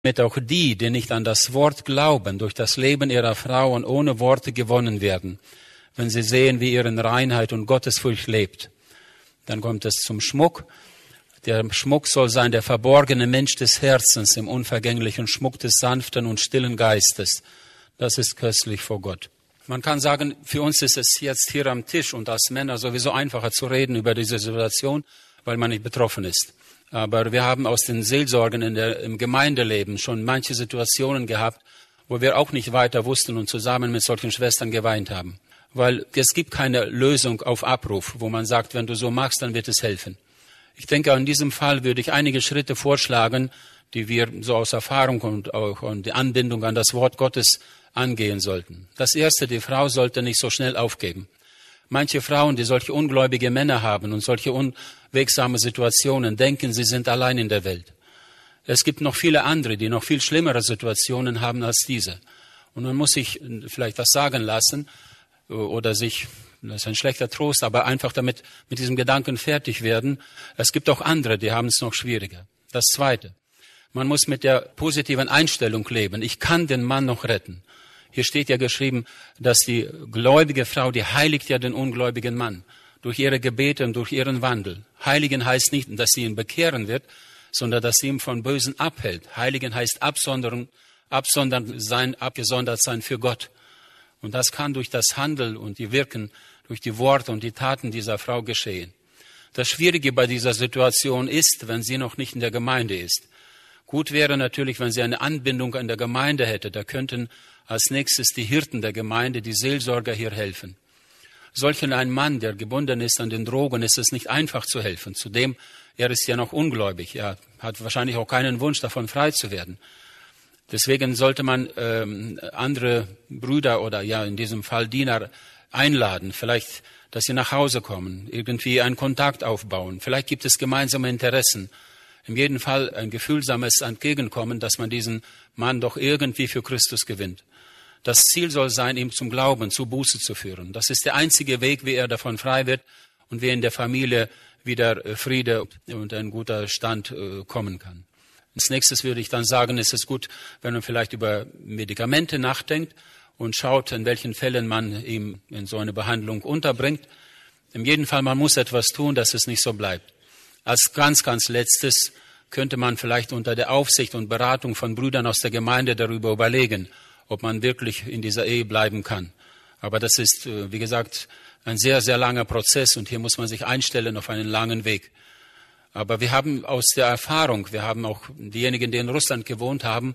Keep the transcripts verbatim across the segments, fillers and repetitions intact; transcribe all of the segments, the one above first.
damit auch die, die nicht an das Wort glauben, durch das Leben ihrer Frauen ohne Worte gewonnen werden, wenn sie sehen, wie ihr in Reinheit und Gottesfurcht lebt. Dann kommt es zum Schmuck. Der Schmuck soll sein der verborgene Mensch des Herzens im unvergänglichen Schmuck des sanften und stillen Geistes. Das ist köstlich vor Gott. Man kann sagen, für uns ist es jetzt hier am Tisch und als Männer sowieso einfacher zu reden über diese Situation, weil man nicht betroffen ist. Aber wir haben aus den Seelsorgen in der, im Gemeindeleben schon manche Situationen gehabt, wo wir auch nicht weiter wussten und zusammen mit solchen Schwestern geweint haben. Weil es gibt keine Lösung auf Abruf, wo man sagt, wenn du so machst, dann wird es helfen. Ich denke, in diesem Fall würde ich einige Schritte vorschlagen, die wir so aus Erfahrung und auch und die Anbindung an das Wort Gottes angehen sollten. Das Erste, die Frau sollte nicht so schnell aufgeben. Manche Frauen, die solche ungläubige Männer haben und solche unwegsame Situationen, denken, sie sind allein in der Welt. Es gibt noch viele andere, die noch viel schlimmere Situationen haben als diese. Und man muss sich vielleicht was sagen lassen oder sich, das ist ein schlechter Trost, aber einfach damit mit diesem Gedanken fertig werden. Es gibt auch andere, die haben es noch schwieriger. Das Zweite, man muss mit der positiven Einstellung leben. Ich kann den Mann noch retten. Hier steht ja geschrieben, dass die gläubige Frau, die heiligt ja den ungläubigen Mann durch ihre Gebete und durch ihren Wandel. Heiligen heißt nicht, dass sie ihn bekehren wird, sondern dass sie ihn von Bösen abhält. Heiligen heißt absondern, absondern sein, abgesondert sein für Gott. Und das kann durch das Handeln und die Wirken, durch die Worte und die Taten dieser Frau geschehen. Das Schwierige bei dieser Situation ist, wenn sie noch nicht in der Gemeinde ist. Gut wäre natürlich, wenn sie eine Anbindung an der Gemeinde hätte. Da könnten als nächstes die Hirten der Gemeinde, die Seelsorger hier helfen. Solchen ein Mann, der gebunden ist an den Drogen, ist es nicht einfach zu helfen. Zudem, er ist ja noch ungläubig. Er hat wahrscheinlich auch keinen Wunsch, davon frei zu werden. Deswegen sollte man ähm, andere Brüder oder ja in diesem Fall Diener einladen. Vielleicht, dass sie nach Hause kommen, irgendwie einen Kontakt aufbauen. Vielleicht gibt es gemeinsame Interessen. In jedem Fall ein gefühlsames Entgegenkommen, dass man diesen Mann doch irgendwie für Christus gewinnt. Das Ziel soll sein, ihm zum Glauben, zu Buße zu führen. Das ist der einzige Weg, wie er davon frei wird und wie in der Familie wieder Friede und ein guter Stand kommen kann. Als nächstes würde ich dann sagen, ist es gut, wenn man vielleicht über Medikamente nachdenkt und schaut, in welchen Fällen man ihm in so eine Behandlung unterbringt. In jedem Fall, man muss etwas tun, dass es nicht so bleibt. Als ganz, ganz Letztes könnte man vielleicht unter der Aufsicht und Beratung von Brüdern aus der Gemeinde darüber überlegen, ob man wirklich in dieser Ehe bleiben kann. Aber das ist, wie gesagt, ein sehr, sehr langer Prozess und hier muss man sich einstellen auf einen langen Weg. Aber wir haben aus der Erfahrung, wir haben auch diejenigen, die in Russland gewohnt haben,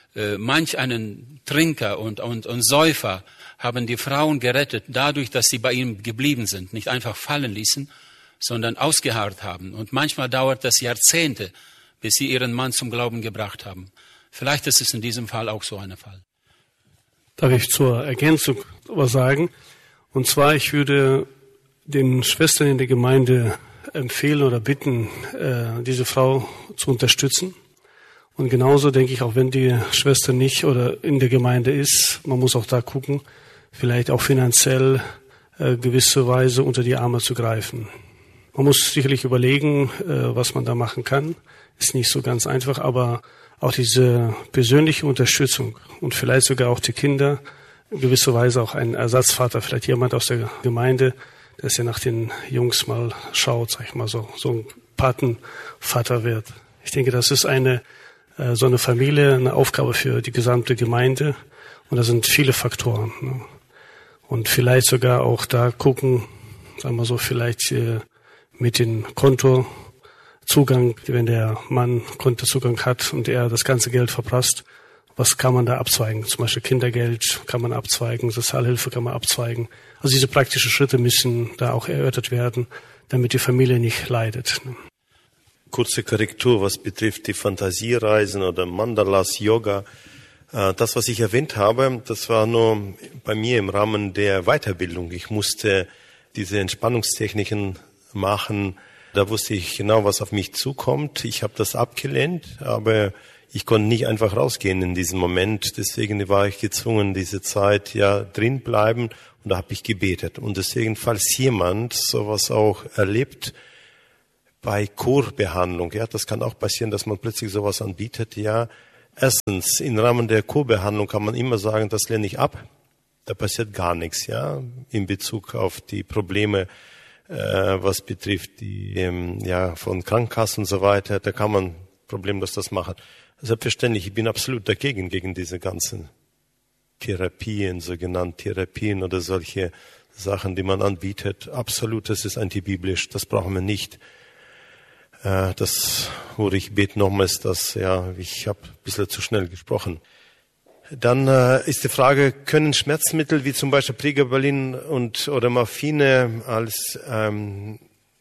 manch einen Trinker und, und, und Säufer haben die Frauen gerettet, dadurch, dass sie bei ihm geblieben sind, nicht einfach fallen ließen, sondern ausgeharrt haben. Und manchmal dauert das Jahrzehnte, bis sie ihren Mann zum Glauben gebracht haben. Vielleicht ist es in diesem Fall auch so ein Fall. Darf ich zur Ergänzung was sagen? Und zwar, ich würde den Schwestern in der Gemeinde empfehlen oder bitten, diese Frau zu unterstützen. Und genauso denke ich, auch wenn die Schwester nicht oder in der Gemeinde ist, man muss auch da gucken, vielleicht auch finanziell gewisse Weise unter die Arme zu greifen. Man muss sicherlich überlegen, was man da machen kann. Ist nicht so ganz einfach, aber auch diese persönliche Unterstützung und vielleicht sogar auch die Kinder, in gewisser Weise auch ein Ersatzvater, vielleicht jemand aus der Gemeinde, dass er nach den Jungs mal schaut, sag ich mal so, so ein Patenvater wird. Ich denke, das ist eine, so eine Familie, eine Aufgabe für die gesamte Gemeinde und da sind viele Faktoren. Ne? Und vielleicht sogar auch da gucken, sagen wir so, vielleicht mit dem Kontozugang, wenn der Mann Kontozugang hat und er das ganze Geld verprasst, was kann man da abzweigen? Zum Beispiel Kindergeld kann man abzweigen, Sozialhilfe kann man abzweigen. Also diese praktischen Schritte müssen da auch erörtert werden, damit die Familie nicht leidet. Kurze Korrektur, was betrifft die Fantasiereisen oder Mandalas, Yoga. Das, was ich erwähnt habe, das war nur bei mir im Rahmen der Weiterbildung. Ich musste diese Entspannungstechniken machen. Da wusste ich genau, was auf mich zukommt. Ich habe das abgelehnt, aber ich konnte nicht einfach rausgehen in diesem Moment. Deswegen war ich gezwungen, diese Zeit ja drin bleiben und da habe ich gebetet. Und deswegen, falls jemand sowas auch erlebt bei Kurbehandlung, ja, das kann auch passieren, dass man plötzlich sowas anbietet, ja, Erstens, im Rahmen der Co-Behandlung kann man immer sagen, das lehne ich ab. Da passiert gar nichts, ja, in Bezug auf die Probleme, äh, was betrifft die, ähm, ja, von Krankenkassen und so weiter. Da kann man problemlos das machen. Selbstverständlich, ich bin absolut dagegen, gegen diese ganzen Therapien, sogenannten Therapien oder solche Sachen, die man anbietet. Absolut, das ist antibiblisch, das brauchen wir nicht. Äh, das, wo ich bete nochmals, dass, ja, ich habe ein bisschen zu schnell gesprochen. Dann äh, ist die Frage, können Schmerzmittel wie zum Beispiel Pregabalin und oder Morphine als ähm,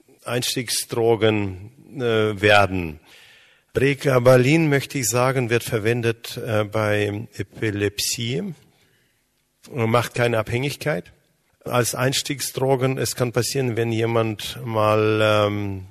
Einstiegsdrogen äh, werden? Pregabalin, möchte ich sagen, wird verwendet äh, bei Epilepsie und macht keine Abhängigkeit. Als Einstiegsdrogen, es kann passieren, wenn jemand mal ähm,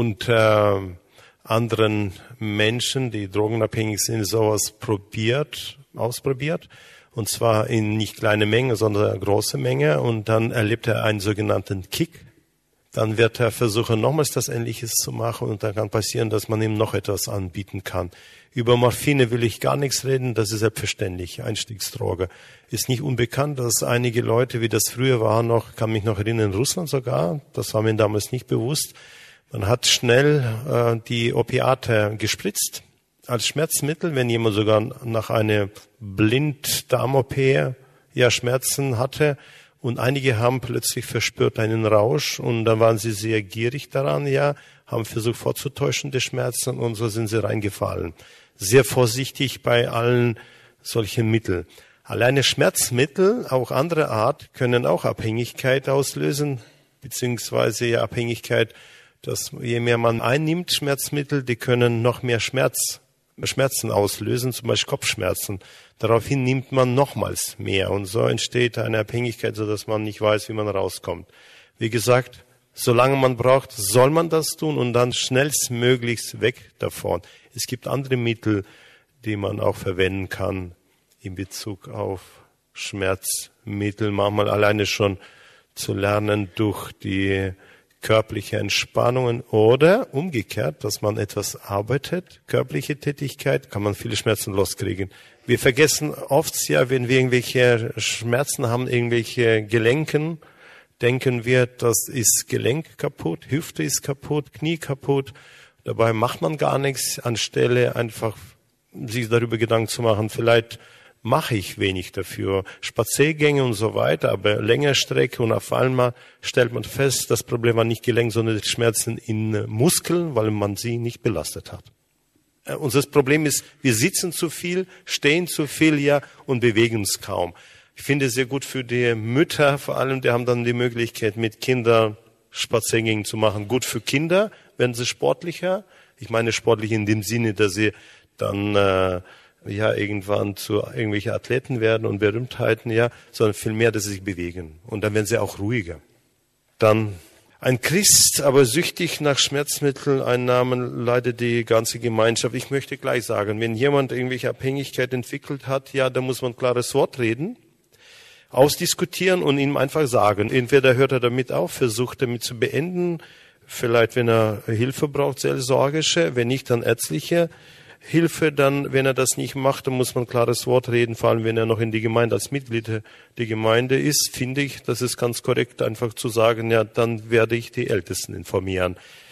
unter anderen Menschen, die drogenabhängig sind, sowas probiert, ausprobiert. Und zwar in nicht kleine Menge, sondern eine große Menge. Und dann erlebt er einen sogenannten Kick. Dann wird er versuchen, nochmals das Ähnliches zu machen. Und dann kann passieren, dass man ihm noch etwas anbieten kann. Über Morphine will ich gar nichts reden. Das ist selbstverständlich. Einstiegsdroge. Ist nicht unbekannt, dass einige Leute, wie das früher war, noch, kann mich noch erinnern, in Russland sogar, das war mir damals nicht bewusst, man hat schnell äh, die Opiate gespritzt als Schmerzmittel, wenn jemand sogar nach einer Blinddarm-O P ja Schmerzen hatte. Und einige haben plötzlich verspürt einen Rausch und dann waren sie sehr gierig daran, ja, haben versucht vorzutäuschen die Schmerzen und so sind sie reingefallen. Sehr vorsichtig bei allen solchen Mitteln. Alleine Schmerzmittel, auch andere Art, können auch Abhängigkeit auslösen, beziehungsweise ja Abhängigkeit, dass je mehr man einnimmt, Schmerzmittel, die können noch mehr Schmerz, Schmerzen auslösen, zum Beispiel Kopfschmerzen. Daraufhin nimmt man nochmals mehr und so entsteht eine Abhängigkeit, sodass man nicht weiß, wie man rauskommt. Wie gesagt, solange man braucht, soll man das tun und dann schnellstmöglichst weg davon. Es gibt andere Mittel, die man auch verwenden kann in Bezug auf Schmerzmittel. Manchmal alleine schon zu lernen durch die körperliche Entspannungen oder umgekehrt, dass man etwas arbeitet, körperliche Tätigkeit, kann man viele Schmerzen loskriegen. Wir vergessen oft ja, wenn wir irgendwelche Schmerzen haben, irgendwelche Gelenken, denken wir, das ist Gelenk kaputt, Hüfte ist kaputt, Knie kaputt. Dabei macht man gar nichts, anstelle einfach sich darüber Gedanken zu machen, vielleicht mache ich wenig dafür. Spaziergänge und so weiter, aber längere Strecke und auf einmal stellt man fest, das Problem war nicht Gelenk, sondern die Schmerzen in Muskeln, weil man sie nicht belastet hat. Unser Problem ist, wir sitzen zu viel, stehen zu viel, ja, und bewegen uns kaum. Ich finde es sehr gut für die Mütter, vor allem, die haben dann die Möglichkeit, mit Kindern Spaziergänge zu machen. Gut für Kinder, werden sie sportlicher. Ich meine sportlich in dem Sinne, dass sie dann äh, ja irgendwann zu irgendwelchen Athleten werden und Berühmtheiten, ja, sondern vielmehr, dass sie sich bewegen. Und dann werden sie auch ruhiger. Dann ein Christ, aber süchtig nach Schmerzmitteleinnahmen, leidet die ganze Gemeinschaft. Ich möchte gleich sagen, wenn jemand irgendwelche Abhängigkeit entwickelt hat, ja, da muss man ein klares Wort reden, ausdiskutieren und ihm einfach sagen. Entweder hört er damit auf, versucht damit zu beenden, vielleicht wenn er Hilfe braucht, seelsorgische, wenn nicht, dann ärztliche Hilfe. Dann, wenn er das nicht macht, dann muss man ein klares Wort reden, vor allem wenn er noch in die Gemeinde als Mitglied der Gemeinde ist, finde ich, das ist ganz korrekt, einfach zu sagen, ja, dann werde ich die Ältesten informieren.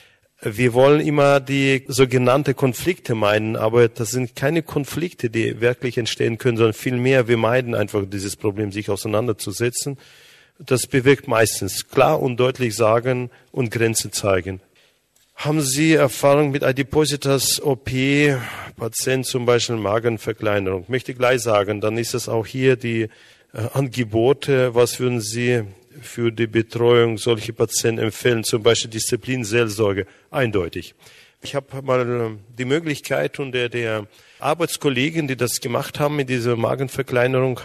Wir wollen immer die sogenannte Konflikte meiden, aber das sind keine Konflikte, die wirklich entstehen können, sondern vielmehr, wir meiden einfach dieses Problem, sich auseinanderzusetzen. Das bewirkt meistens klar und deutlich sagen und Grenzen zeigen. Haben Sie Erfahrung mit Adipositas-O P, Patient zum Beispiel Magenverkleinerung? Ich möchte gleich sagen, dann ist es auch hier die äh, Angebote. Was würden Sie für die Betreuung solcher Patienten empfehlen? Zum Beispiel Disziplinseelsorge. Eindeutig. Ich habe mal die Möglichkeit und der, der Arbeitskollegen, die das gemacht haben mit dieser Magenverkleinerung,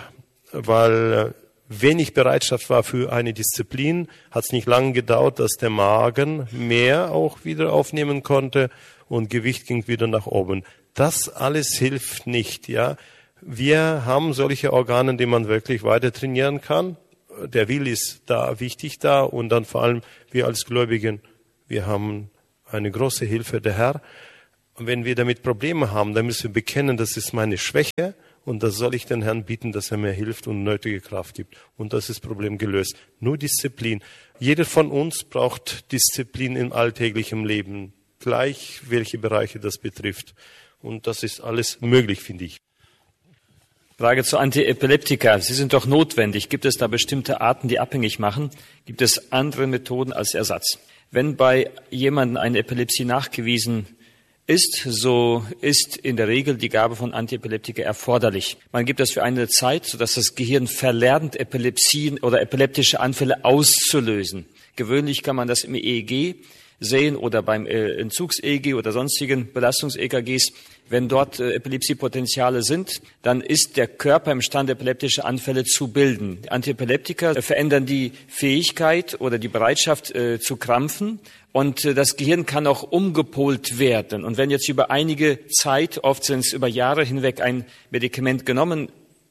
weil wenig Bereitschaft war für eine Disziplin, hat es nicht lange gedauert, dass der Magen mehr auch wieder aufnehmen konnte und Gewicht ging wieder nach oben. Das alles hilft nicht, ja. Wir haben solche Organe, die man wirklich weiter trainieren kann. Der Wille ist da wichtig da und dann vor allem wir als Gläubigen, wir haben eine große Hilfe, der Herr. wenn wir damit Probleme haben, dann müssen wir bekennen, das ist meine Schwäche und das soll ich den Herrn bitten, dass er mir hilft und nötige Kraft gibt. Und das ist das Problem gelöst. Nur Disziplin. Jeder von uns braucht Disziplin im alltäglichen Leben, gleich welche Bereiche das betrifft. Und das ist alles möglich, finde ich. Frage zu Antiepileptika. Sie sind doch notwendig. Gibt es da bestimmte Arten, die abhängig machen? Gibt es andere Methoden als Ersatz? Wenn bei jemandem eine Epilepsie nachgewiesen ist, so ist in der Regel die Gabe von Antiepileptika erforderlich. Man gibt das für eine Zeit, sodass das Gehirn verlernt, Epilepsien oder epileptische Anfälle auszulösen. Gewöhnlich kann man das im E E G sehen oder beim Entzugs-E E G oder sonstigen Belastungs-E K Gs. Wenn dort Epilepsiepotenziale sind, dann ist der Körper imstande, epileptische Anfälle zu bilden. Antiepileptika verändern die Fähigkeit oder die Bereitschaft äh, zu krampfen und äh, das Gehirn kann auch umgepolt werden. Und wenn jetzt über einige Zeit, oft sind es über Jahre hinweg, ein Medikament genommen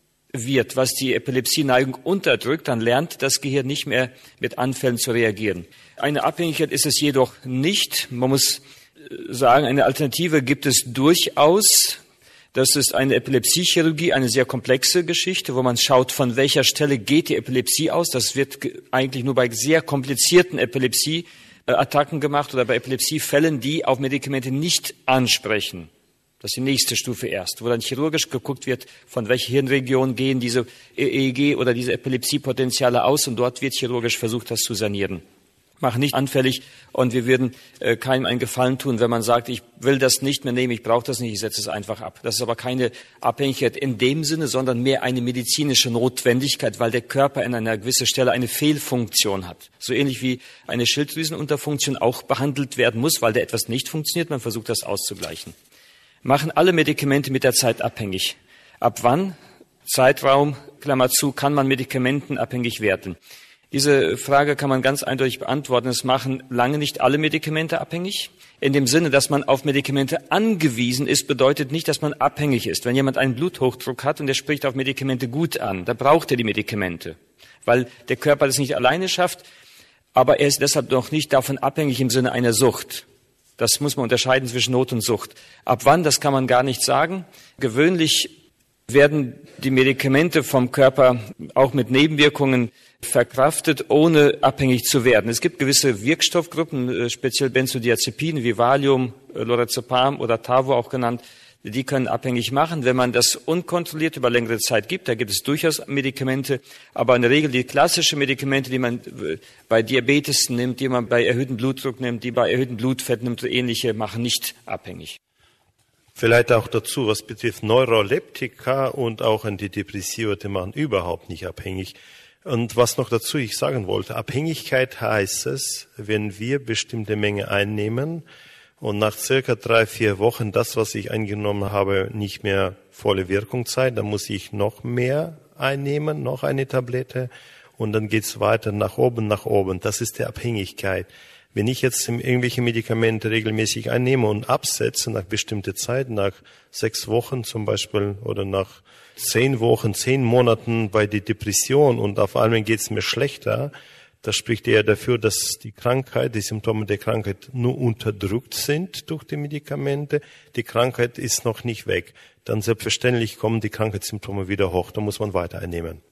wird, was die Epilepsieneigung unterdrückt, dann lernt das Gehirn nicht mehr mit Anfällen zu reagieren. Eine Abhängigkeit ist es jedoch nicht. Man muss sagen, eine Alternative gibt es durchaus. Das ist eine Epilepsiechirurgie, eine sehr komplexe Geschichte, wo man schaut, von welcher Stelle geht die Epilepsie aus. Das wird eigentlich nur bei sehr komplizierten Epilepsieattacken gemacht oder bei Epilepsiefällen, die auf Medikamente nicht ansprechen. Das ist die nächste Stufe erst, wo dann chirurgisch geguckt wird, von welcher Hirnregion gehen diese E E G oder diese Epilepsiepotenziale aus und dort wird chirurgisch versucht, das zu sanieren. Machen nicht anfällig und wir würden äh, keinem einen Gefallen tun, wenn man sagt, ich will das nicht mehr nehmen, ich brauche das nicht, ich setze es einfach ab. Das ist aber keine Abhängigkeit in dem Sinne, sondern mehr eine medizinische Notwendigkeit, weil der Körper an einer gewissen Stelle eine Fehlfunktion hat. So ähnlich wie eine Schilddrüsenunterfunktion auch behandelt werden muss, weil da etwas nicht funktioniert, man versucht das auszugleichen. Machen alle Medikamente mit der Zeit abhängig. Ab wann, Zeitraum, Klammer zu, kann man medikamentenabhängig werden? Diese Frage kann man ganz eindeutig beantworten. Es machen lange nicht alle Medikamente abhängig. In dem Sinne, dass man auf Medikamente angewiesen ist, bedeutet nicht, dass man abhängig ist. Wenn jemand einen Bluthochdruck hat und der spricht auf Medikamente gut an, dann braucht er die Medikamente, weil der Körper das nicht alleine schafft, aber er ist deshalb noch nicht davon abhängig im Sinne einer Sucht. Das muss man unterscheiden zwischen Not und Sucht. Ab wann, das kann man gar nicht sagen. Gewöhnlich werden die Medikamente vom Körper auch mit Nebenwirkungen verkraftet, ohne abhängig zu werden. Es gibt gewisse Wirkstoffgruppen, speziell Benzodiazepine wie Valium, Lorazepam oder Tavo auch genannt, die können abhängig machen, wenn man das unkontrolliert über längere Zeit gibt. Da gibt es durchaus Medikamente, aber in der Regel die klassischen Medikamente, die man bei Diabetes nimmt, die man bei erhöhtem Blutdruck nimmt, die bei erhöhtem Blutfett nimmt, ähnliche, machen nicht abhängig. Vielleicht auch dazu, was betrifft Neuroleptika und auch Antidepressiva, die machen überhaupt nicht abhängig. Und was noch dazu ich sagen wollte, Abhängigkeit heißt es, wenn wir bestimmte Menge einnehmen und nach circa drei, vier Wochen das, was ich eingenommen habe, nicht mehr volle Wirkung zeigt, dann muss ich noch mehr einnehmen, noch eine Tablette und dann geht's weiter nach oben, nach oben. Das ist die Abhängigkeit. Wenn ich jetzt irgendwelche Medikamente regelmäßig einnehme und absetze nach bestimmter Zeit, nach sechs Wochen zum Beispiel oder nach zehn Wochen, zehn Monaten bei der Depression und auf einmal geht es mir schlechter, das spricht eher dafür, dass die Krankheit, die Symptome der Krankheit nur unterdrückt sind durch die Medikamente. Die Krankheit ist noch nicht weg. Dann selbstverständlich kommen die Krankheitssymptome wieder hoch. Da muss man weiter einnehmen.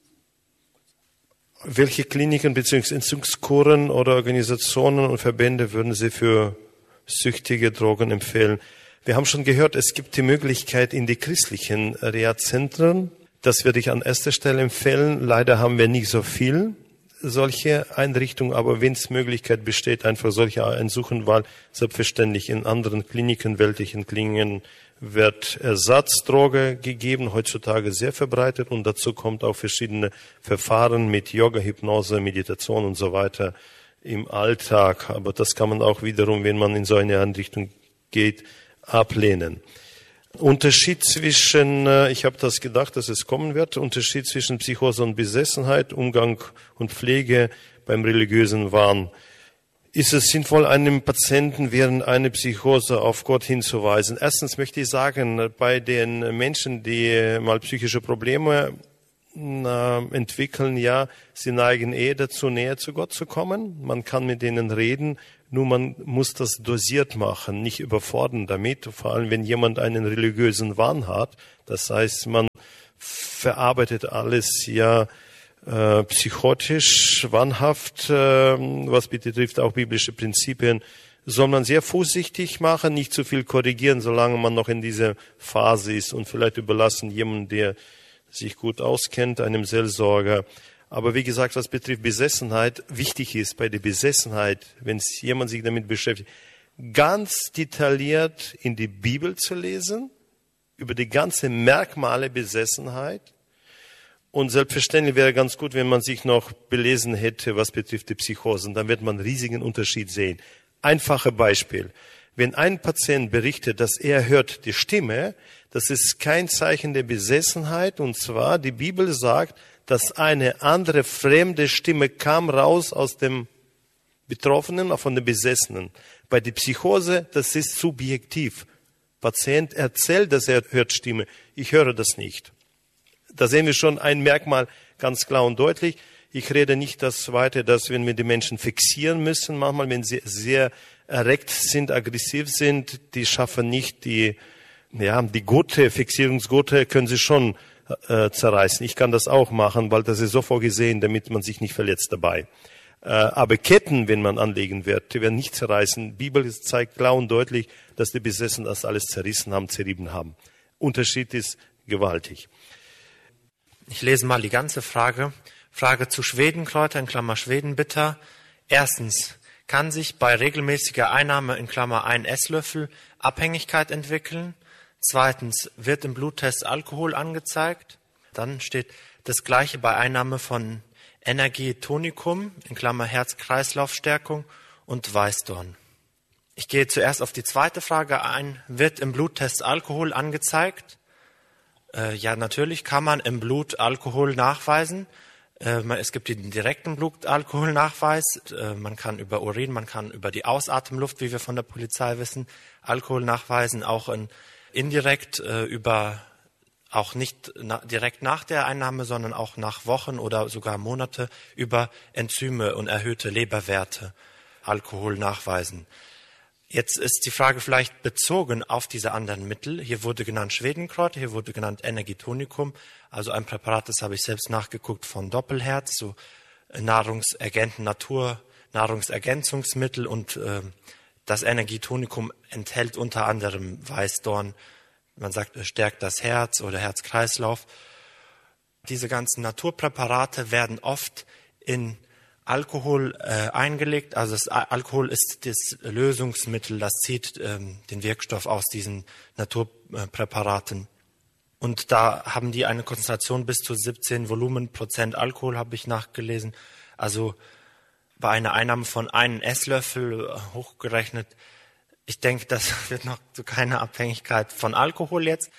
Welche Kliniken bzw. Entzugskuren oder Organisationen und Verbände würden Sie für süchtige Drogen empfehlen? Wir haben schon gehört, es gibt die Möglichkeit in die christlichen Reha-Zentren. Das würde ich an erster Stelle empfehlen. Leider haben wir nicht so viel solche Einrichtungen, aber wenn es Möglichkeit besteht, einfach solche einsuchen, weil selbstverständlich in anderen Kliniken, weltlichen Kliniken, wird Ersatzdroge gegeben, heutzutage sehr verbreitet und dazu kommt auch verschiedene Verfahren mit Yoga, Hypnose, Meditation und so weiter im Alltag. Aber das kann man auch wiederum, wenn man in so eine Einrichtung geht, ablehnen. Unterschied zwischen, ich habe das gedacht, dass es kommen wird, Unterschied zwischen Psychose und Besessenheit, Umgang und Pflege beim religiösen Wahn. Ist es sinnvoll, einem Patienten während einer Psychose auf Gott hinzuweisen? Erstens möchte ich sagen, bei den Menschen, die mal psychische Probleme äh, entwickeln, ja, sie neigen eher dazu, näher zu Gott zu kommen. Man kann mit denen reden, nur man muss das dosiert machen, nicht überfordern damit. Vor allem, wenn jemand einen religiösen Wahn hat. Das heißt, man verarbeitet alles ja äh, psychotisch, wahnhaft, äh, was betrifft auch biblische Prinzipien, soll man sehr vorsichtig machen, nicht zu viel korrigieren, solange man noch in dieser Phase ist und vielleicht überlassen jemanden, der sich gut auskennt, einem Seelsorger. Aber wie gesagt, was betrifft Besessenheit, wichtig ist bei der Besessenheit, wenn jemand sich damit beschäftigt, ganz detailliert in die Bibel zu lesen, über die ganze Merkmale Besessenheit. Und selbstverständlich wäre ganz gut, wenn man sich noch belesen hätte, was betrifft die Psychosen. Dann wird man einen riesigen Unterschied sehen. Einfache Beispiel. Wenn ein Patient berichtet, dass er hört die Stimme, das ist kein Zeichen der Besessenheit. Und zwar, die Bibel sagt, dass eine andere fremde Stimme kam raus aus dem Betroffenen, von dem Besessenen. Bei der Psychose, das ist subjektiv. Patient erzählt, dass er hört Stimme. Ich höre das nicht. Da sehen wir schon ein Merkmal ganz klar und deutlich. Ich rede nicht das weiter, dass wenn wir die Menschen fixieren müssen, manchmal, wenn sie sehr erregt sind, aggressiv sind, die schaffen nicht die, ja, die Gurte, Fixierungsgurte können sie schon äh, zerreißen. Ich kann das auch machen, weil das ist so vorgesehen, damit man sich nicht verletzt dabei. Äh, aber Ketten, wenn man anlegen wird, die werden nicht zerreißen. Die Bibel zeigt klar und deutlich, dass die Besessenen das alles zerrissen haben, zerrieben haben. Unterschied ist gewaltig. Ich lese mal die ganze Frage. Frage zu Schwedenkräuter in Klammer Schwedenbitter. Erstens, kann sich bei regelmäßiger Einnahme in Klammer ein Esslöffel Abhängigkeit entwickeln? Zweitens, wird im Bluttest Alkohol angezeigt? Dann steht das Gleiche bei Einnahme von Energietonikum in Klammer Herz-Kreislauf-Stärkung und Weißdorn. Ich gehe zuerst auf die zweite Frage ein. Wird im Bluttest Alkohol angezeigt? Äh, ja, natürlich kann man im Blut Alkohol nachweisen. Äh, es gibt den direkten Blutalkoholnachweis. Äh, man kann über Urin, man kann über die Ausatemluft, wie wir von der Polizei wissen, Alkohol nachweisen. Auch in, indirekt äh, über, auch nicht na, direkt nach der Einnahme, sondern auch nach Wochen oder sogar Monate über Enzyme und erhöhte Leberwerte Alkohol nachweisen. Jetzt ist die Frage vielleicht bezogen auf diese anderen Mittel. Hier wurde genannt Schwedenkräuter, hier wurde genannt Energietonikum, also ein Präparat, das habe ich selbst nachgeguckt, von Doppelherz, so Nahrungsergänzen, Natur, Nahrungsergänzungsmittel, und äh, das Energietonikum enthält unter anderem Weißdorn. Man sagt, es stärkt das Herz oder Herzkreislauf. Diese ganzen Naturpräparate werden oft in Alkohol äh, eingelegt, also das Alkohol ist das Lösungsmittel, das zieht ähm, den Wirkstoff aus diesen Naturpräparaten. Und da haben die eine Konzentration bis zu siebzehn Volumenprozent Alkohol, habe ich nachgelesen. Also bei einer Einnahme von einem Esslöffel äh, hochgerechnet, ich denke, das wird noch zu keiner Abhängigkeit von Alkohol jetzt.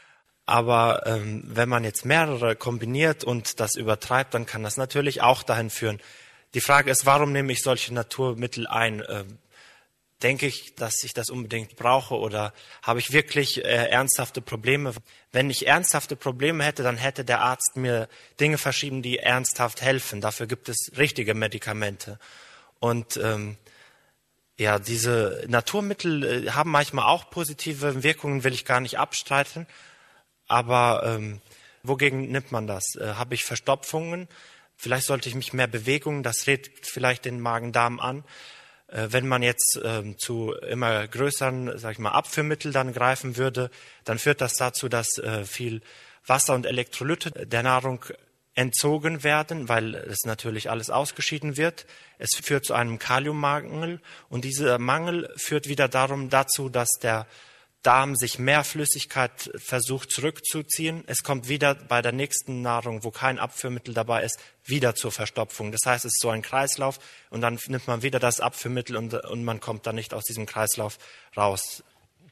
Aber ähm, wenn man jetzt mehrere kombiniert und das übertreibt, dann kann das natürlich auch dahin führen. Die Frage ist, warum nehme ich solche Naturmittel ein? Äh, denke ich, dass ich das unbedingt brauche, oder habe ich wirklich äh, ernsthafte Probleme? Wenn ich ernsthafte Probleme hätte, dann hätte der Arzt mir Dinge verschrieben, die ernsthaft helfen. Dafür gibt es richtige Medikamente. Und ähm, ja, diese Naturmittel äh, haben manchmal auch positive Wirkungen, will ich gar nicht abstreiten. Aber ähm, wogegen nimmt man das? Äh, habe ich Verstopfungen? Vielleicht sollte ich mich mehr bewegen, das regt vielleicht den Magen-Darm an. Äh, wenn man jetzt äh, zu immer größeren, sag ich mal, Abführmitteln dann greifen würde, dann führt das dazu, dass äh, viel Wasser und Elektrolyte der Nahrung entzogen werden, weil es natürlich alles ausgeschieden wird. Es führt zu einem Kaliummangel, und dieser Mangel führt wieder darum dazu, dass der Darm sich mehr Flüssigkeit versucht zurückzuziehen. Es kommt wieder bei der nächsten Nahrung, wo kein Abführmittel dabei ist, wieder zur Verstopfung. Das heißt, es ist so ein Kreislauf, und dann nimmt man wieder das Abführmittel und, und man kommt dann nicht aus diesem Kreislauf raus.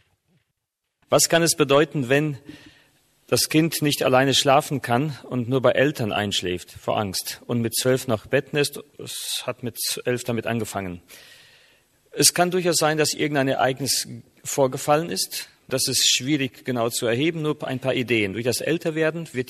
Was kann es bedeuten, wenn das Kind nicht alleine schlafen kann und nur bei Eltern einschläft vor Angst und mit zwölf noch Betten ist? Es hat mit elf damit angefangen. Es kann durchaus sein, dass irgendein Ereignis vorgefallen ist. Das ist schwierig genau zu erheben, nur ein paar Ideen. Durch das Älterwerden wird die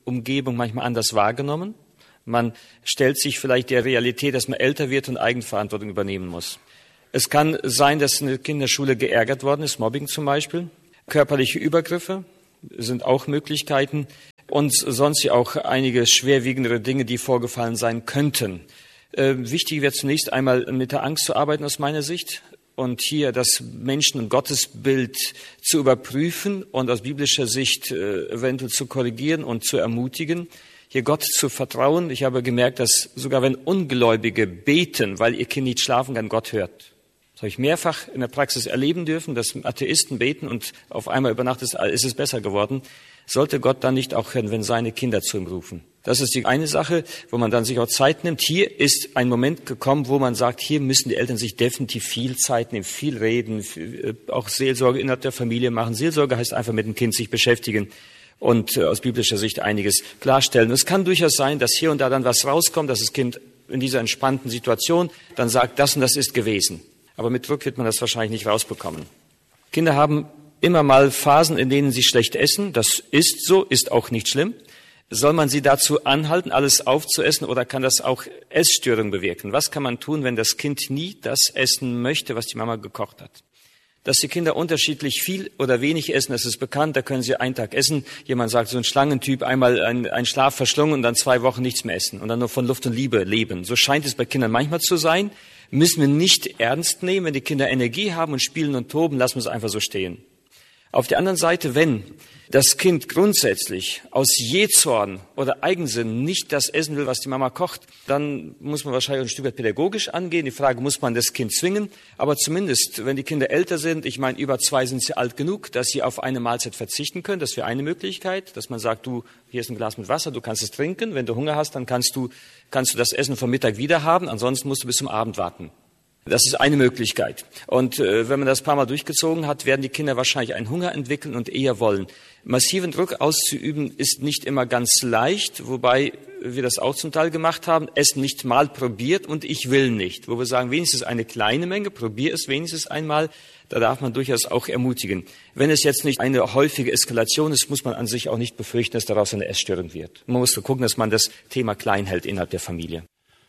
Umgebung manchmal anders wahrgenommen. Man stellt sich vielleicht der Realität, dass man älter wird und Eigenverantwortung übernehmen muss. Es kann sein, dass eine Kinderschule geärgert worden ist, Mobbing zum Beispiel. Körperliche Übergriffe sind auch Möglichkeiten und sonst ja auch einige schwerwiegendere Dinge, die vorgefallen sein könnten. Äh, wichtig wäre zunächst einmal mit der Angst zu arbeiten aus meiner Sicht und hier das Menschen- und Gottesbild zu überprüfen und aus biblischer Sicht äh, eventuell zu korrigieren und zu ermutigen, hier Gott zu vertrauen. Ich habe gemerkt, dass sogar wenn Ungläubige beten, weil ihr Kind nicht schlafen kann, Gott hört. Das habe ich mehrfach in der Praxis erleben dürfen, dass Atheisten beten und auf einmal über Nacht ist, ist es besser geworden. Sollte Gott dann nicht auch hören, wenn seine Kinder zu ihm rufen? Das ist die eine Sache, wo man dann sich auch Zeit nimmt. Hier ist ein Moment gekommen, wo man sagt, hier müssen die Eltern sich definitiv viel Zeit nehmen, viel reden, viel, auch Seelsorge innerhalb der Familie machen. Seelsorge heißt einfach mit dem Kind sich beschäftigen und aus biblischer Sicht einiges klarstellen. Es kann durchaus sein, dass hier und da dann was rauskommt, dass das Kind in dieser entspannten Situation dann sagt, das und das ist gewesen. Aber mit Druck wird man das wahrscheinlich nicht rausbekommen. Kinder haben immer mal Phasen, in denen sie schlecht essen. Das ist so, ist auch nicht schlimm. Soll man sie dazu anhalten, alles aufzuessen, oder kann das auch Essstörungen bewirken? Was kann man tun, wenn das Kind nie das essen möchte, was die Mama gekocht hat? Dass die Kinder unterschiedlich viel oder wenig essen, das ist bekannt. Da können sie einen Tag essen. Jemand sagt, so ein Schlangentyp, einmal einen, einen Schlaf verschlungen und dann zwei Wochen nichts mehr essen und dann nur von Luft und Liebe leben. So scheint es bei Kindern manchmal zu sein. Müssen wir nicht ernst nehmen. Wenn die Kinder Energie haben und spielen und toben, lassen wir es einfach so stehen. Auf der anderen Seite, wenn das Kind grundsätzlich aus Jähzorn oder Eigensinn nicht das essen will, was die Mama kocht, dann muss man wahrscheinlich ein Stück weit pädagogisch angehen. Die Frage, muss man das Kind zwingen? Aber zumindest, wenn die Kinder älter sind, ich meine, über zwei sind sie alt genug, dass sie auf eine Mahlzeit verzichten können. Das wäre eine Möglichkeit, dass man sagt, du, hier ist ein Glas mit Wasser, du kannst es trinken. Wenn du Hunger hast, dann kannst du, kannst du das Essen vom Mittag wieder haben. Ansonsten musst du bis zum Abend warten. Das ist eine Möglichkeit. Und äh, wenn man das ein paar Mal durchgezogen hat, werden die Kinder wahrscheinlich einen Hunger entwickeln und eher wollen. Massiven Druck auszuüben ist nicht immer ganz leicht, wobei wir das auch zum Teil gemacht haben. Essen nicht mal probiert und ich will nicht. Wo wir sagen, wenigstens eine kleine Menge, probier es wenigstens einmal. Da darf man durchaus auch ermutigen. Wenn es jetzt nicht eine häufige Eskalation ist, muss man an sich auch nicht befürchten, dass daraus eine Essstörung wird. Man muss gucken, dass man das Thema klein hält innerhalb der Familie.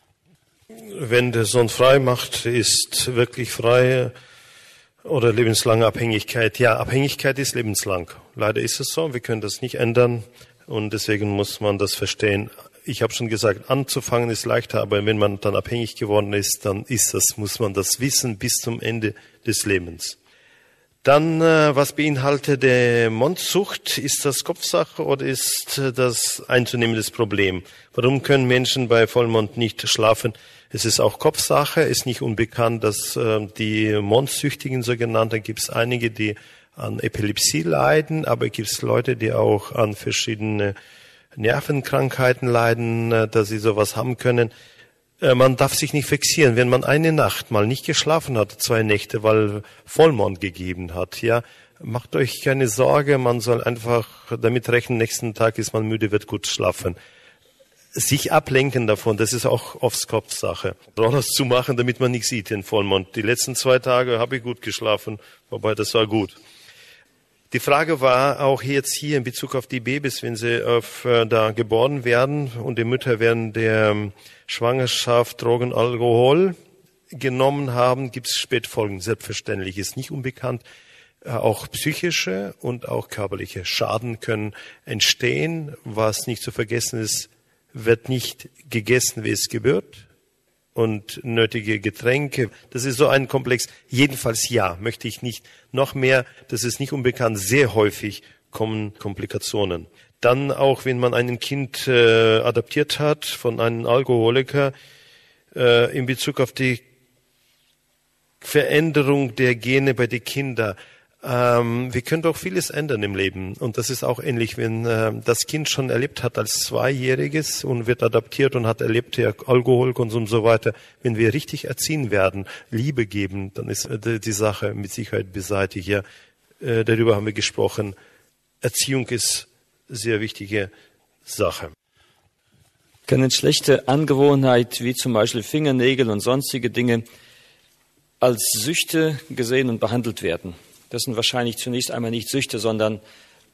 Wenn der Sohn frei macht, ist wirklich frei oder lebenslange Abhängigkeit. Ja, Abhängigkeit ist lebenslang. Leider ist es so, wir können das nicht ändern und deswegen muss man das verstehen. Ich habe schon gesagt, anzufangen ist leichter, aber wenn man dann abhängig geworden ist, dann ist das, muss man das wissen bis zum Ende des Lebens. Dann, was beinhaltet der Mondsucht? Ist das Kopfsache oder ist das einzunehmendes Problem? Warum können Menschen bei Vollmond nicht schlafen? Es ist auch Kopfsache, ist nicht unbekannt, dass äh, die Mondsüchtigen sogenannten, gibt es einige, die an Epilepsie leiden, aber gibt es Leute, die auch an verschiedene Nervenkrankheiten leiden, äh, dass sie sowas haben können. Äh, man darf sich nicht fixieren, wenn man eine Nacht mal nicht geschlafen hat, zwei Nächte, weil Vollmond gegeben hat, ja, macht euch keine Sorge, man soll einfach damit rechnen, nächsten Tag ist man müde, wird gut schlafen. Sich ablenken davon, das ist auch oft Kopfsache. Rollers zu machen, damit man nicht sieht, den Vollmond. Die letzten zwei Tage habe ich gut geschlafen, wobei das war gut. Die Frage war auch jetzt hier in Bezug auf die Babys, wenn sie auf, äh, da geboren werden und die Mütter während der ähm, Schwangerschaft Drogen, Alkohol genommen haben, gibt es Spätfolgen. Selbstverständlich ist nicht unbekannt. Äh, auch psychische und auch körperliche Schaden können entstehen. Was nicht zu vergessen ist, wird nicht gegessen, wie es gebührt, und nötige Getränke. Das ist so ein Komplex. Jedenfalls ja, möchte ich nicht. Noch mehr, das ist nicht unbekannt, sehr häufig kommen Komplikationen. Dann auch, wenn man ein Kind äh, adoptiert hat von einem Alkoholiker, äh, in Bezug auf die Veränderung der Gene bei den Kindern. Ähm, wir können doch vieles ändern im Leben. Und das ist auch ähnlich, wenn äh, das Kind schon erlebt hat als Zweijähriges und wird adoptiert und hat erlebt, der Alkoholkonsum und so weiter. Wenn wir richtig erziehen werden, Liebe geben, dann ist äh, die Sache mit Sicherheit beseitigt. Ja, äh, darüber haben wir gesprochen. Erziehung ist sehr wichtige Sache. Kann eine schlechte Angewohnheit, wie zum Beispiel Fingernägel und sonstige Dinge, als Süchte gesehen und behandelt werden? Das sind wahrscheinlich zunächst einmal nicht Süchte, sondern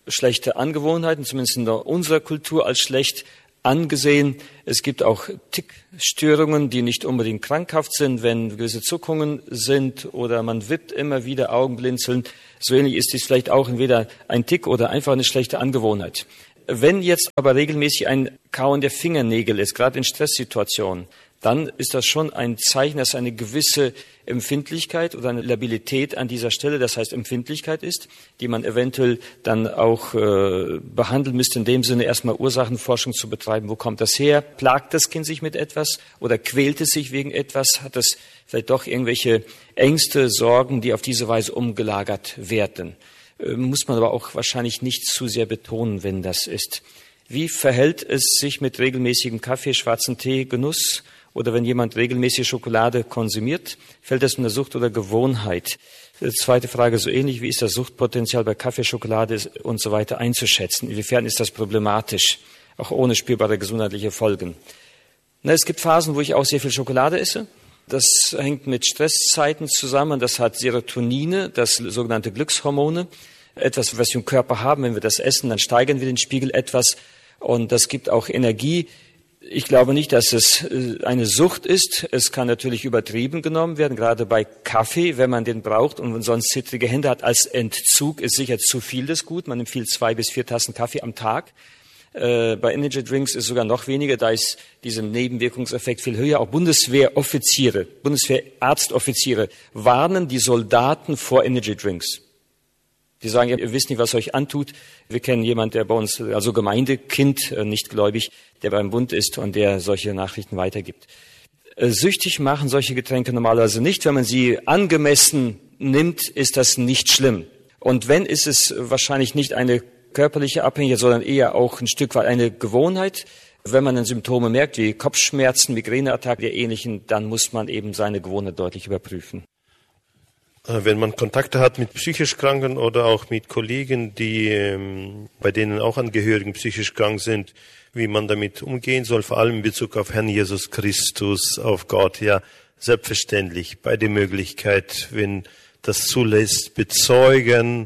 schlechte Angewohnheiten, zumindest in unserer Kultur als schlecht angesehen. Es gibt auch Tickstörungen, die nicht unbedingt krankhaft sind, wenn gewisse Zuckungen sind oder man wippt immer wieder Augenblinzeln. So ähnlich ist dies vielleicht auch entweder ein Tick oder einfach eine schlechte Angewohnheit. Wenn jetzt aber regelmäßig ein Kauen der Fingernägel ist, gerade in Stresssituationen, dann ist das schon ein Zeichen, dass eine gewisse Empfindlichkeit oder eine Labilität an dieser Stelle, das heißt Empfindlichkeit ist, die man eventuell dann auch äh, behandeln müsste, in dem Sinne erstmal Ursachenforschung zu betreiben. Wo kommt das her? Plagt das Kind sich mit etwas oder quält es sich wegen etwas? Hat es vielleicht doch irgendwelche Ängste, Sorgen, die auf diese Weise umgelagert werden? Äh, muss man aber auch wahrscheinlich nicht zu sehr betonen, wenn das ist. Wie verhält es sich mit regelmäßigem Kaffee, schwarzen Tee, Genuss? Oder wenn jemand regelmäßig Schokolade konsumiert, fällt das in der Sucht oder Gewohnheit? Zweite Frage, so ähnlich, wie ist das Suchtpotenzial bei Kaffee, Schokolade und so weiter einzuschätzen? Inwiefern ist das problematisch, auch ohne spürbare gesundheitliche Folgen? Na, es gibt Phasen, wo ich auch sehr viel Schokolade esse. Das hängt mit Stresszeiten zusammen. Das hat Serotonine, das sogenannte Glückshormone. Etwas, was wir im Körper haben, wenn wir das essen, dann steigern wir den Spiegel etwas. Und das gibt auch Energie. Ich glaube nicht, dass es eine Sucht ist. Es kann natürlich übertrieben genommen werden, gerade bei Kaffee, wenn man den braucht und sonst zittrige Hände hat. Als Entzug ist sicher zu viel das gut. Man empfiehlt zwei bis vier Tassen Kaffee am Tag. Äh, bei Energy Drinks ist sogar noch weniger. Da ist dieser Nebenwirkungseffekt viel höher. Auch Bundeswehroffiziere, Bundeswehrarztoffiziere warnen die Soldaten vor Energy Drinks. Die sagen, ihr wisst nicht, was euch antut. Wir kennen jemanden, der bei uns, also Gemeindekind, nicht gläubig, der beim Bund ist und der solche Nachrichten weitergibt. Süchtig machen solche Getränke normalerweise nicht. Wenn man sie angemessen nimmt, ist das nicht schlimm. Und wenn, ist es wahrscheinlich nicht eine körperliche Abhängigkeit, sondern eher auch ein Stück weit eine Gewohnheit. Wenn man dann Symptome merkt, wie Kopfschmerzen, Migräneattacken, der ähnlichen, dann muss man eben seine Gewohnheit deutlich überprüfen. Wenn man Kontakte hat mit psychisch Kranken oder auch mit Kollegen, die ähm, bei denen auch Angehörigen psychisch krank sind, wie man damit umgehen soll, vor allem in Bezug auf Herrn Jesus Christus, auf Gott, ja, selbstverständlich bei der Möglichkeit, wenn das zulässt, bezeugen.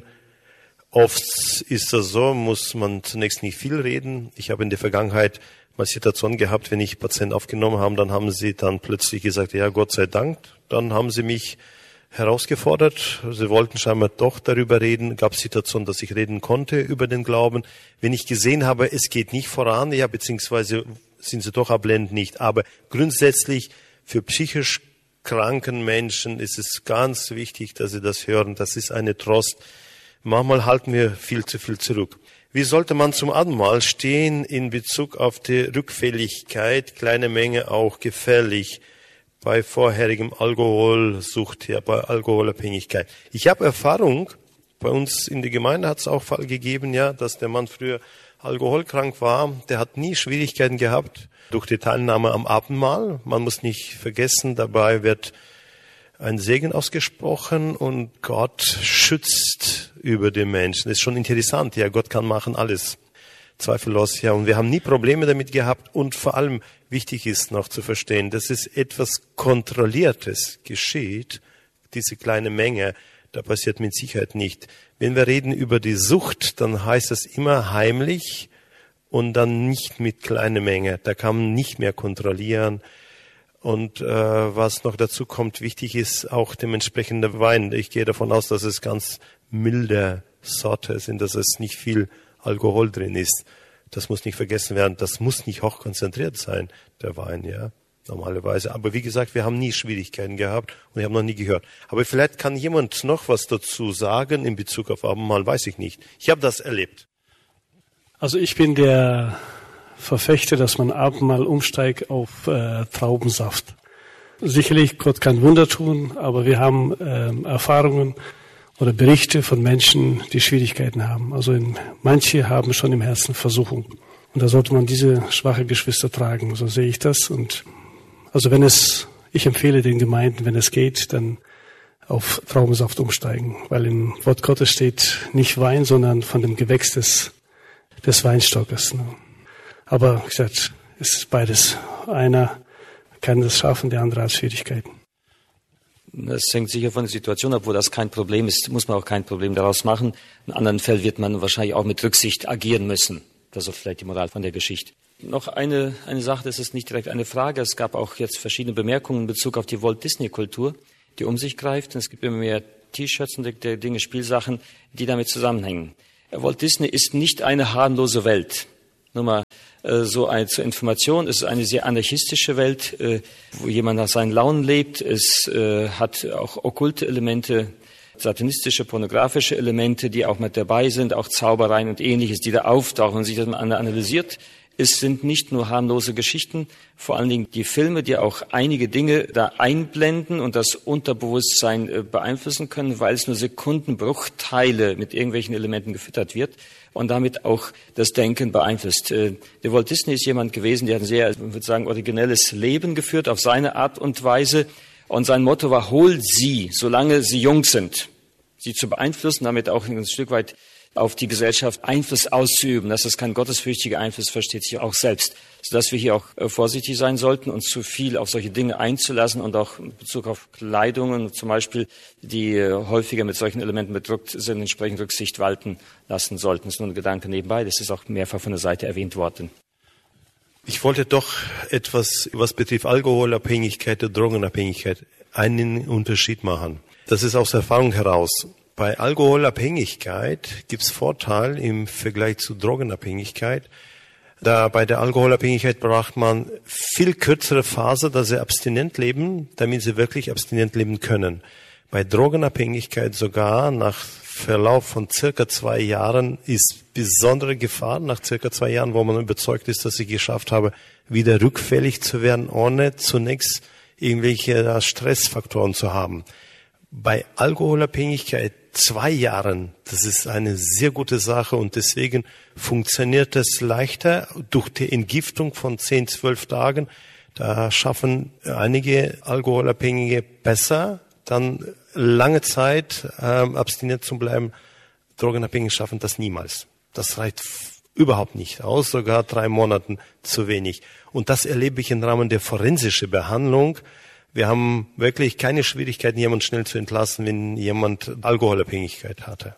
Oft ist das so, muss man zunächst nicht viel reden. Ich habe in der Vergangenheit mal Situation gehabt, wenn ich Patienten aufgenommen habe, dann haben sie dann plötzlich gesagt, ja, Gott sei Dank, dann haben sie mich herausgefordert. Sie wollten scheinbar doch darüber reden. Gab es Situationen, dass ich reden konnte über den Glauben. Wenn ich gesehen habe, es geht nicht voran, ja, beziehungsweise sind sie doch ablehnend nicht. Aber grundsätzlich für psychisch kranken Menschen ist es ganz wichtig, dass sie das hören. Das ist eine Trost. Manchmal halten wir viel zu viel zurück. Wie sollte man zum Abendmahl stehen in Bezug auf die Rückfälligkeit? Kleine Menge auch gefährlich. Bei vorherigem Alkoholsucht, ja, bei Alkoholabhängigkeit. Ich habe Erfahrung, bei uns in der Gemeinde hat es auch Fall gegeben, ja, dass der Mann früher alkoholkrank war. Der hat nie Schwierigkeiten gehabt durch die Teilnahme am Abendmahl. Man muss nicht vergessen, dabei wird ein Segen ausgesprochen und Gott schützt über den Menschen. Das ist schon interessant, ja, Gott kann machen alles. Zweifellos, ja. Und wir haben nie Probleme damit gehabt. Und vor allem wichtig ist noch zu verstehen, dass es etwas Kontrolliertes geschieht, diese kleine Menge, da passiert mit Sicherheit nicht. Wenn wir reden über die Sucht, dann heißt das immer heimlich und dann nicht mit kleiner Menge. Da kann man nicht mehr kontrollieren. Und äh, was noch dazu kommt, wichtig ist auch dementsprechender Wein. Ich gehe davon aus, dass es ganz milde Sorte sind, dass es nicht viel Alkohol drin ist. Das muss nicht vergessen werden. Das muss nicht hochkonzentriert sein, der Wein, ja, normalerweise. Aber wie gesagt, wir haben nie Schwierigkeiten gehabt und ich habe noch nie gehört. Aber vielleicht kann jemand noch was dazu sagen in Bezug auf Abendmahl, weiß ich nicht. Ich habe das erlebt. Also ich bin der Verfechter, dass man Abendmahl umsteigt auf äh, Traubensaft. Sicherlich, Gott kann Wunder tun, aber wir haben äh, Erfahrungen oder Berichte von Menschen, die Schwierigkeiten haben. Also in, manche haben schon im Herzen Versuchung. Und da sollte man diese schwache Geschwister tragen. So sehe ich das. Und also wenn es, ich empfehle den Gemeinden, wenn es geht, dann auf Traubensaft umsteigen. Weil im Wort Gottes steht nicht Wein, sondern von dem Gewächs des, des Weinstockes. Ne? Aber wie gesagt, es ist beides. Einer kann das schaffen, der andere hat Schwierigkeiten. Das hängt sicher von der Situation ab, wo das kein Problem ist, muss man auch kein Problem daraus machen. In anderen Fällen wird man wahrscheinlich auch mit Rücksicht agieren müssen. Das ist vielleicht die Moral von der Geschichte. Noch eine, eine Sache, das ist nicht direkt eine Frage. Es gab auch jetzt verschiedene Bemerkungen in Bezug auf die Walt-Disney-Kultur, die um sich greift. Und es gibt immer mehr T-Shirts und Dinge, Spielsachen, die damit zusammenhängen. Walt Disney ist nicht eine harmlose Welt. Nur mal äh, so ein, zur Information, es ist eine sehr anarchistische Welt, äh, wo jemand nach seinen Launen lebt. Es äh, hat auch okkulte Elemente, satanistische, pornografische Elemente, die auch mit dabei sind, auch Zaubereien und Ähnliches, die da auftauchen und sich das mal analysiert. Es sind nicht nur harmlose Geschichten, vor allen Dingen die Filme, die auch einige Dinge da einblenden und das Unterbewusstsein äh, beeinflussen können, weil es nur Sekundenbruchteile mit irgendwelchen Elementen gefüttert wird und damit auch das Denken beeinflusst. Äh, der Walt Disney ist jemand gewesen, der hat ein sehr, ich würde sagen, originelles Leben geführt auf seine Art und Weise. Und sein Motto war, hol sie, solange sie jung sind, sie zu beeinflussen, damit auch ein Stück weit auf die Gesellschaft Einfluss auszuüben. Das ist kein gottesfürchtiger Einfluss, versteht sich auch selbst. Sodass wir hier auch vorsichtig sein sollten, uns zu viel auf solche Dinge einzulassen und auch in Bezug auf Kleidungen zum Beispiel, die häufiger mit solchen Elementen bedruckt sind, entsprechend Rücksicht walten lassen sollten. Das ist nur ein Gedanke nebenbei, das ist auch mehrfach von der Seite erwähnt worden. Ich wollte doch etwas, was betrifft Alkoholabhängigkeit und Drogenabhängigkeit, einen Unterschied machen. Das ist aus Erfahrung heraus. Bei Alkoholabhängigkeit gibt es Vorteil im Vergleich zu Drogenabhängigkeit. Da bei der Alkoholabhängigkeit braucht man viel kürzere Phase, dass sie abstinent leben, damit sie wirklich abstinent leben können. Bei Drogenabhängigkeit sogar nach Verlauf von circa zwei Jahren ist besondere Gefahr, nach circa zwei Jahren, wo man überzeugt ist, dass ich geschafft habe, wieder rückfällig zu werden, ohne zunächst irgendwelche Stressfaktoren zu haben. Bei Alkoholabhängigkeit zwei Jahren, das ist eine sehr gute Sache und deswegen funktioniert es leichter durch die Entgiftung von zehn, zwölf Tagen. Da schaffen einige Alkoholabhängige besser, dann lange Zeit ähm, abstinent zu bleiben. Drogenabhängige schaffen das niemals. Das reicht f- überhaupt nicht aus, sogar drei Monaten zu wenig. Und das erlebe ich im Rahmen der forensischen Behandlung. Wir haben wirklich keine Schwierigkeiten, jemanden schnell zu entlassen, wenn jemand Alkoholabhängigkeit hatte.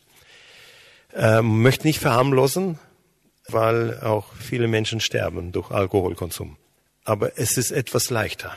Ähm, möchte nicht verharmlosen, weil auch viele Menschen sterben durch Alkoholkonsum. Aber es ist etwas leichter.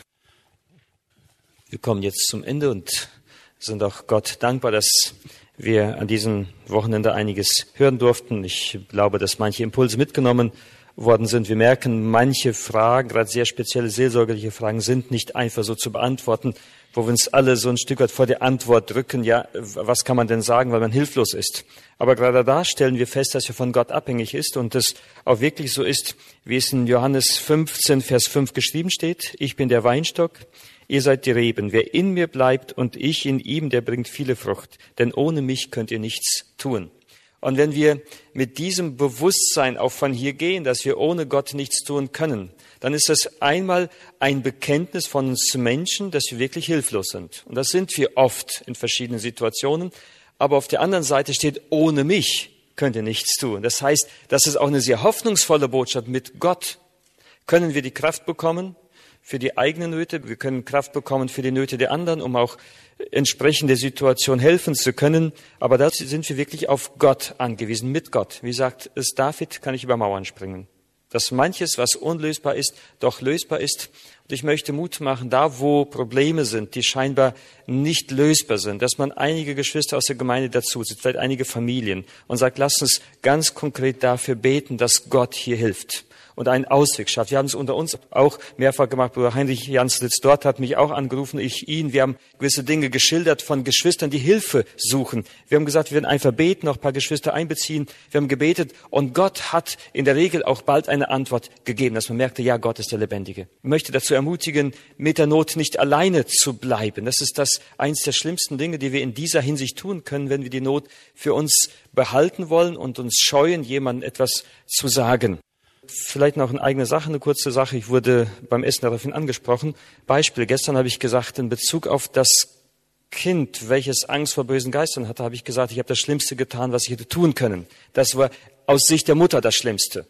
Wir kommen jetzt zum Ende und sind auch Gott dankbar, dass wir an diesem Wochenende einiges hören durften. Ich glaube, dass manche Impulse mitgenommen worden sind. Wir merken, manche Fragen, gerade sehr spezielle seelsorgerliche Fragen, sind nicht einfach so zu beantworten, wo wir uns alle so ein Stück weit vor der Antwort drücken, ja, was kann man denn sagen, weil man hilflos ist. Aber gerade da stellen wir fest, dass er von Gott abhängig ist und es auch wirklich so ist, wie es in Johannes fünfzehn, Vers fünf geschrieben steht. Ich bin der Weinstock, ihr seid die Reben. Wer in mir bleibt und ich in ihm, der bringt viele Frucht. Denn ohne mich könnt ihr nichts tun. Und wenn wir mit diesem Bewusstsein auch von hier gehen, dass wir ohne Gott nichts tun können, dann ist das einmal ein Bekenntnis von uns Menschen, dass wir wirklich hilflos sind. Und das sind wir oft in verschiedenen Situationen. Aber auf der anderen Seite steht, ohne mich könnt ihr nichts tun. Das heißt, das ist auch eine sehr hoffnungsvolle Botschaft. Mit Gott können wir die Kraft bekommen für die eigenen Nöte. Wir können Kraft bekommen für die Nöte der anderen, um auch entsprechend der Situation helfen zu können. Aber da sind wir wirklich auf Gott angewiesen, mit Gott. Wie sagt es David, kann ich über Mauern springen. Dass manches, was unlösbar ist, doch lösbar ist. Und ich möchte Mut machen, da wo Probleme sind, die scheinbar nicht lösbar sind, dass man einige Geschwister aus der Gemeinde dazu zieht, vielleicht einige Familien, und sagt, lasst uns ganz konkret dafür beten, dass Gott hier hilft und einen Ausweg schafft. Wir haben es unter uns auch mehrfach gemacht. Bruder Heinrich Janslitz dort hat mich auch angerufen, ich ihn. Wir haben gewisse Dinge geschildert von Geschwistern, die Hilfe suchen. Wir haben gesagt, wir werden einfach beten, noch ein paar Geschwister einbeziehen. Wir haben gebetet und Gott hat in der Regel auch bald eine Antwort gegeben, dass man merkte, ja, Gott ist der Lebendige. Ich möchte dazu ermutigen, mit der Not nicht alleine zu bleiben. Das ist das eins der schlimmsten Dinge, die wir in dieser Hinsicht tun können, wenn wir die Not für uns behalten wollen und uns scheuen, jemandem etwas zu sagen. Vielleicht noch eine eigene Sache, eine kurze Sache. Ich wurde beim Essen daraufhin angesprochen. Beispiel, gestern habe ich gesagt, in Bezug auf das Kind, welches Angst vor bösen Geistern hatte, habe ich gesagt, ich habe das Schlimmste getan, was ich hätte tun können. Das war aus Sicht der Mutter das Schlimmste.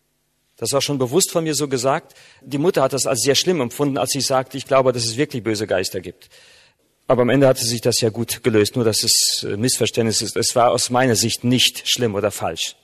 Das war schon bewusst von mir so gesagt. Die Mutter hat das als sehr schlimm empfunden, als ich sagte, ich glaube, dass es wirklich böse Geister gibt. Aber am Ende hatte sich das ja gut gelöst, nur dass es Missverständnis ist. Es war aus meiner Sicht nicht schlimm oder falsch.